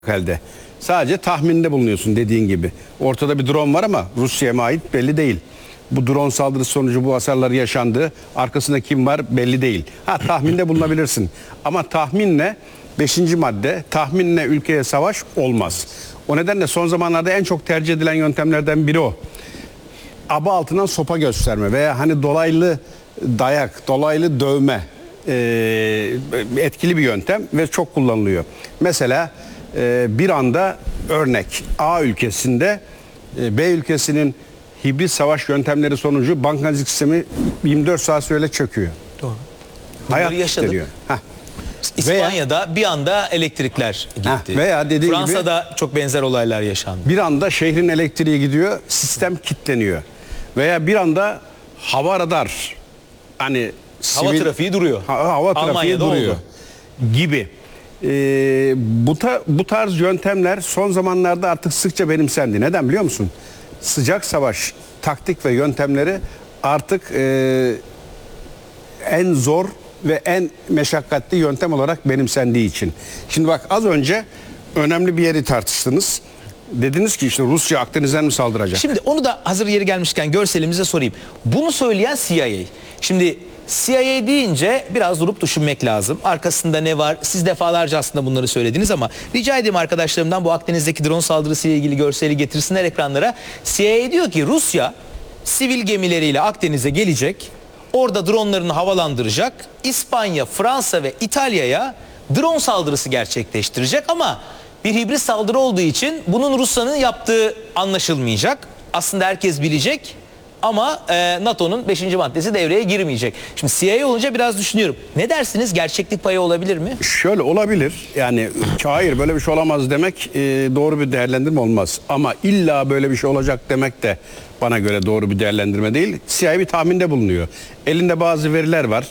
elde. Sadece tahminde bulunuyorsun dediğin gibi. Ortada bir drone var ama Rusya'ya mı ait belli değil. Bu drone saldırısı sonucu bu hasarlar yaşandı. Arkasında kim var belli değil. Tahminde bulunabilirsin. Ama tahminle 5. madde, tahminle ülkeye savaş olmaz. O nedenle son zamanlarda en çok tercih edilen yöntemlerden biri o. Aba altından sopa gösterme veya hani dolaylı dayak, dolaylı dövme etkili bir yöntem ve çok kullanılıyor. Mesela bir anda örnek A ülkesinde B ülkesinin hibrit savaş yöntemleri sonucu bankacılık sistemi 24 saat süreyle çöküyor. Doğru. Hayat yaşadık. isteniyor. İspanya'da bir anda elektrikler gitti. Veya dediğim Fransa'da gibi, çok benzer olaylar yaşandı. bir anda şehrin elektriği gidiyor, sistem kilitleniyor. Veya bir anda hava radar, hani Hava trafiği duruyor. Hava trafiği Almanya'da duruyor oldu. gibi. Bu tarz yöntemler son zamanlarda artık sıkça benimsendi. Neden biliyor musun? Sıcak savaş taktik ve yöntemleri artık en zor ve en meşakkatli yöntem olarak benimsendiği için. Şimdi bak, az önce önemli bir yeri tartıştınız. Dediniz ki işte Rusya Akdeniz'den mi saldıracak? Şimdi onu da hazır yeri gelmişken görselimize sorayım. Bunu söyleyen CIA. Şimdi CIA deyince biraz durup düşünmek lazım. Arkasında ne var? Siz defalarca aslında bunları söylediniz ama rica edeyim arkadaşlarımdan bu Akdeniz'deki drone saldırısı ile ilgili görseli getirsinler ekranlara. CIA diyor ki Rusya sivil gemileriyle Akdeniz'e gelecek. Orada dronlarını havalandıracak. İspanya, Fransa ve İtalya'ya drone saldırısı gerçekleştirecek ama bir hibrit saldırı olduğu için bunun Rusya'nın yaptığı anlaşılmayacak. Aslında herkes bilecek ama NATO'nun 5. maddesi devreye girmeyecek. Şimdi CIA olunca biraz düşünüyorum. Ne dersiniz? Gerçeklik payı olabilir mi? Şöyle olabilir. Yani hayır böyle bir şey olamaz demek doğru bir değerlendirme olmaz. Ama illa böyle bir şey olacak demek de bana göre doğru bir değerlendirme değil. CIA bir tahminde bulunuyor. Elinde bazı veriler var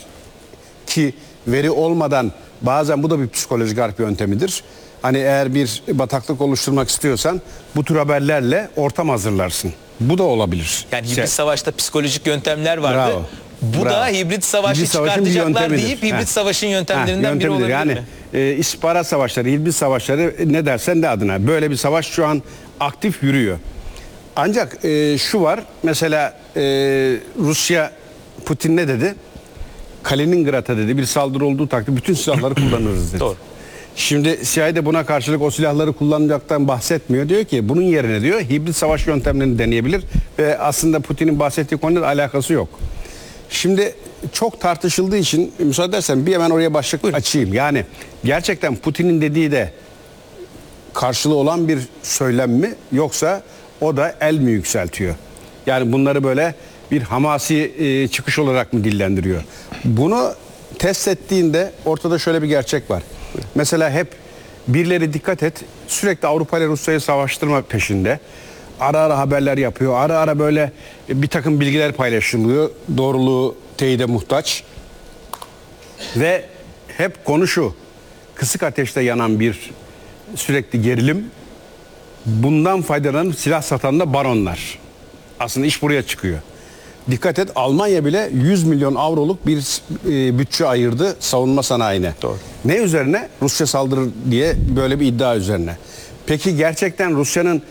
ki veri olmadan bazen bu da bir psikolojik harp yöntemidir. Hani eğer bir bataklık oluşturmak istiyorsan bu tür haberlerle ortam hazırlarsın. Bu da olabilir. Yani hibrit savaşta psikolojik yöntemler vardı. Bravo. Bu Bravo. da hibrit savaşı Hibrit savaşın bir çıkartacaklar yöntemidir. deyip hibrit savaşın yöntemlerinden biri olabilir yani, mi? İstihbarat savaşları, hibrit savaşları ne dersen de adına. Böyle bir savaş şu an aktif yürüyor. Ancak şu var, mesela Rusya, Putin ne dedi? Kaliningrad'a dedi bir saldırı olduğu takdirde bütün silahları kullanırız dedi. Doğru. Şimdi CIA de buna karşılık o silahları kullanacaktan bahsetmiyor. Diyor ki bunun yerine diyor hibrit savaş yöntemlerini deneyebilir ve aslında Putin'in bahsettiği konuyla alakası yok. Şimdi çok tartışıldığı için müsaade edersen bir hemen oraya başlık açayım. Yani gerçekten Putin'in dediği de karşılığı olan bir söylem mi yoksa o da el mi yükseltiyor? Yani bunları böyle bir hamasi çıkış olarak mı dillendiriyor? Bunu test ettiğinde ortada şöyle bir gerçek var. Mesela hep birileri dikkat et sürekli Avrupa ile Rusya'yı savaştırma peşinde. Ara ara haberler yapıyor. Ara ara böyle bir takım bilgiler paylaşılıyor. Doğruluğu teyide muhtaç. Ve hep konu şu. Kısık ateşte yanan bir sürekli gerilim. Bundan faydalanıp silah satan da baronlar. Aslında iş buraya çıkıyor. Dikkat et, Almanya bile 100 milyon avroluk bir bütçe ayırdı savunma sanayine. Doğru. Ne üzerine? Rusya saldırır diye böyle bir iddia üzerine. Peki gerçekten Rusya'nın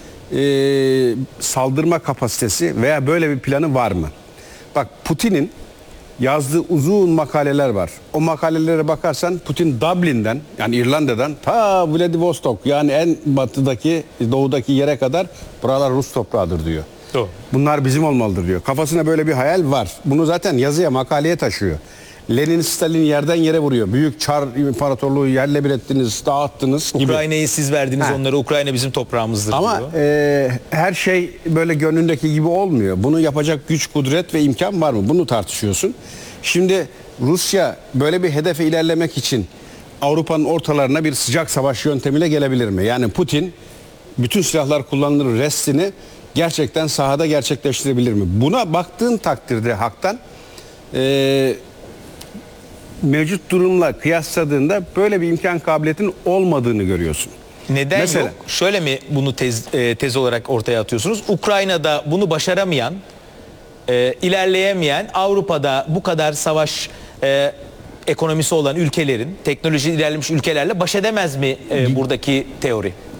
saldırma kapasitesi veya böyle bir planı var mı? Bak, Putin'in yazdığı uzun makaleler var. O makalelere bakarsan Putin Dublin'den, yani İrlanda'dan ta Vladivostok, yani en batıdaki, doğudaki yere kadar buralar Rus toprağıdır diyor. Doğru. Bunlar bizim olmalıdır diyor. Kafasına böyle bir hayal var. Bunu zaten yazıya, makaleye taşıyor. Lenin, Stalin yerden yere vuruyor. Büyük Çar İmparatorluğu yerle bir ettiniz, dağıttınız gibi. Ukrayna'yı siz verdiniz onlara. Ukrayna bizim toprağımızdır Ama diyor. her şey böyle gönlündeki gibi olmuyor. Bunu yapacak güç, kudret ve imkan var mı? Bunu tartışıyorsun. Şimdi Rusya böyle bir hedefe ilerlemek için Avrupa'nın ortalarına bir sıcak savaş yöntemiyle gelebilir mi? Yani Putin bütün silahlar kullanılır restini gerçekten sahada gerçekleştirebilir mi? Buna baktığın takdirde haktan mevcut durumla kıyasladığında böyle bir imkan kabiliyetin olmadığını görüyorsun. Neden Mesela, yok? Şöyle mi bunu tez olarak ortaya atıyorsunuz? Ukrayna'da bunu başaramayan, ilerleyemeyen, Avrupa'da bu kadar savaş ekonomisi olan ülkelerin, teknoloji ilerlemiş ülkelerle baş edemez mi buradaki teori?